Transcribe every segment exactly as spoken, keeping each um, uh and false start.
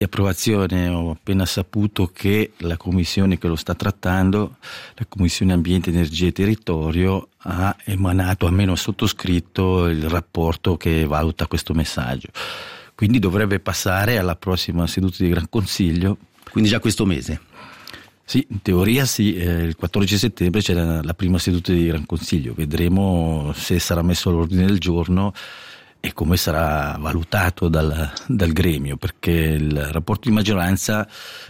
di approvazione ho appena saputo che la commissione che lo sta trattando, la Commissione Ambiente, Energia e Territorio, ha emanato, almeno sottoscritto, il rapporto che valuta questo messaggio. Quindi dovrebbe passare alla prossima seduta di Gran Consiglio. Quindi già questo mese? Sì, in teoria sì, eh, il quattordici settembre c'è la, la prima seduta di Gran Consiglio, vedremo se sarà messo all'ordine del giorno e come sarà valutato dal, dal gremio, perché il rapporto di maggioranza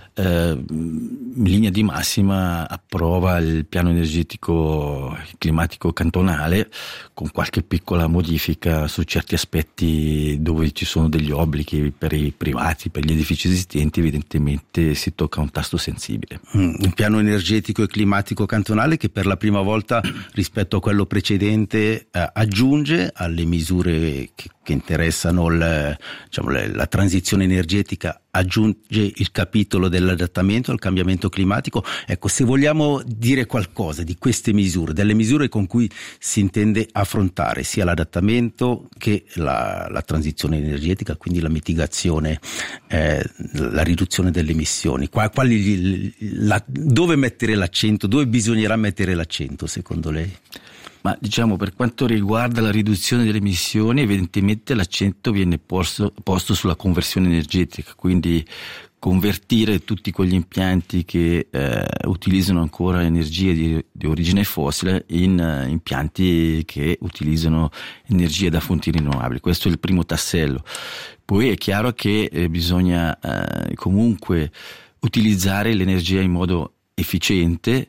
eh, in linea di massima approva il piano energetico e climatico cantonale con qualche piccola modifica su certi aspetti dove ci sono degli obblighi per i privati, per gli edifici esistenti. Evidentemente si tocca un tasto sensibile. Mm, un piano energetico e climatico cantonale che per la prima volta rispetto a quello precedente eh, aggiunge alle misure che, che interessano il, diciamo, la transizione energetica, aggiunge il capitolo dell'adattamento al cambiamento climatico. Ecco, se vogliamo dire qualcosa di queste misure, delle misure con cui si intende affrontare sia l'adattamento che la, la transizione energetica, quindi la mitigazione, eh, la riduzione delle emissioni, quali, la, dove mettere l'accento, dove bisognerà mettere l'accento secondo lei? Ma diciamo, per quanto riguarda la riduzione delle emissioni, evidentemente l'accento viene posto, posto sulla conversione energetica, quindi convertire tutti quegli impianti che eh, utilizzano ancora energie di, di origine fossile in uh, impianti che utilizzano energie da fonti rinnovabili. Questo è il primo tassello. Poi è chiaro che eh, bisogna eh, comunque utilizzare l'energia in modo efficiente,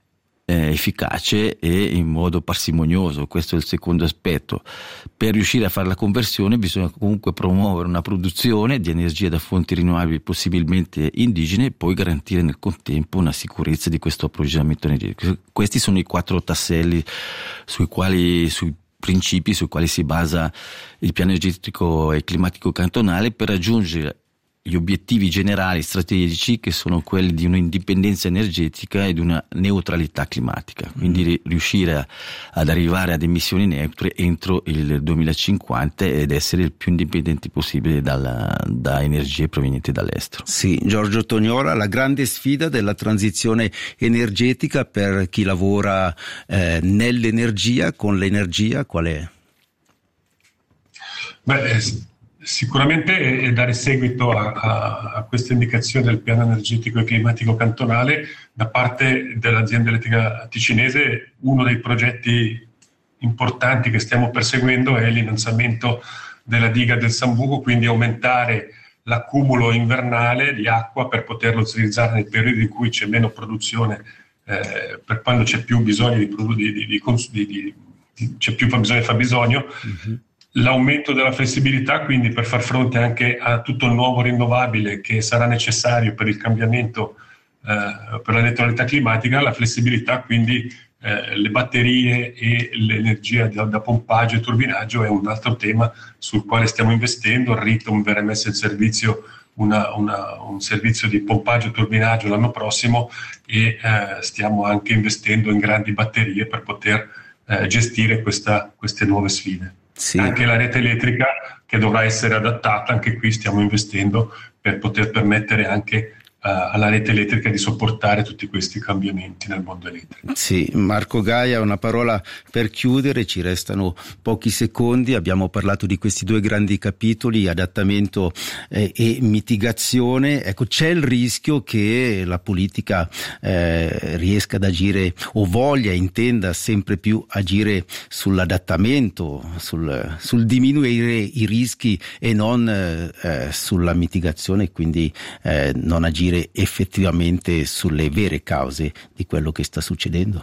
Eh, efficace e in modo parsimonioso. Questo è il secondo aspetto. Per riuscire a fare la conversione bisogna comunque promuovere una produzione di energia da fonti rinnovabili possibilmente indigene e poi garantire nel contempo una sicurezza di questo approvvigionamento energetico. Questi sono i quattro tasselli sui quali, sui principi sui quali si basa il piano energetico e climatico cantonale per raggiungere gli obiettivi generali strategici, che sono quelli di un'indipendenza energetica e di una neutralità climatica, quindi mm. riuscire a, ad arrivare ad emissioni neutre entro il duemilacinquanta ed essere il più indipendenti possibile dalla, da energie provenienti dall'estero. Sì, Giorgio Toniora, la grande sfida della transizione energetica per chi lavora eh, nell'energia, con l'energia, qual è? Beh, eh, sicuramente è dare seguito a, a, a questa indicazione del piano energetico e climatico cantonale da parte dell'azienda elettrica ticinese. Uno dei progetti importanti che stiamo perseguendo è l'innalzamento della diga del Sambuco, quindi aumentare l'accumulo invernale di acqua per poterlo utilizzare nei periodi in cui c'è meno produzione, eh, per quando c'è più bisogno di, di, di, di, di, di c'è più bisogno di fabbisogno. Mm-hmm. L'aumento della flessibilità, quindi per far fronte anche a tutto il nuovo rinnovabile che sarà necessario per il cambiamento, eh, per la neutralità climatica, la flessibilità, quindi eh, le batterie e l'energia da, da pompaggio e turbinaggio è un altro tema sul quale stiamo investendo. Il Ritom verrà messo in servizio una, una, un servizio di pompaggio e turbinaggio l'anno prossimo e eh, stiamo anche investendo in grandi batterie per poter eh, gestire questa, queste nuove sfide. Sì. Anche la rete elettrica che dovrà essere adattata, anche qui stiamo investendo per poter permettere anche uh, alla rete elettrica di sopportare tutti questi cambiamenti nel mondo elettrico. Sì, Marco Gaia, una parola per chiudere, ci restano pochi secondi. Abbiamo parlato di questi due grandi capitoli, adattamento eh, e mitigazione. Ecco, c'è il rischio che la politica eh, riesca ad agire o voglia, intenda sempre più agire sull'adattamento, sul, sul diminuire i rischi e non eh, sulla mitigazione, quindi eh, non agire effettivamente sulle vere cause di quello che sta succedendo?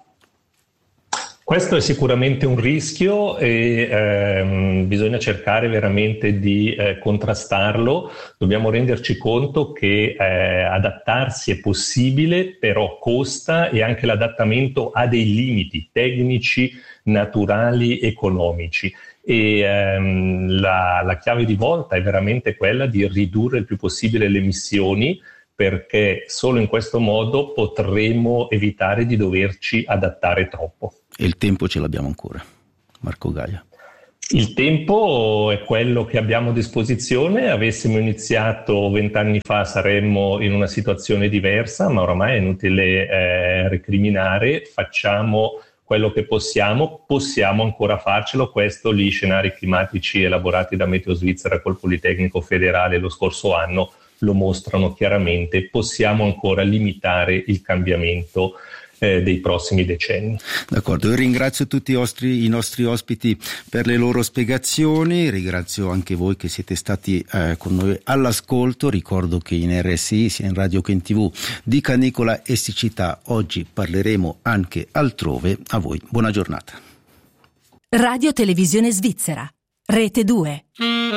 Questo è sicuramente un rischio e ehm, bisogna cercare veramente di eh, contrastarlo. Dobbiamo renderci conto che eh, adattarsi è possibile, però costa, e anche l'adattamento ha dei limiti tecnici, naturali, economici. E ehm, la, la chiave di volta è veramente quella di ridurre il più possibile le emissioni, perché solo in questo modo potremo evitare di doverci adattare troppo. E il tempo ce l'abbiamo ancora. Marco Gaia. Il tempo è quello che abbiamo a disposizione. Avessimo iniziato vent'anni fa saremmo in una situazione diversa, ma oramai è inutile eh, recriminare. Facciamo quello che possiamo, possiamo ancora farcelo. Questo gli scenari climatici elaborati da Meteo Svizzera col Politecnico Federale lo scorso anno lo mostrano chiaramente. Possiamo ancora limitare il cambiamento eh, dei prossimi decenni. D'accordo, io ringrazio tutti i nostri, i nostri ospiti per le loro spiegazioni, ringrazio anche voi che siete stati eh, con noi all'ascolto. Ricordo che in R S I, sia in radio che in tv, di canicola e siccità oggi parleremo anche altrove. A voi buona giornata. Radio Televisione Svizzera, Rete due.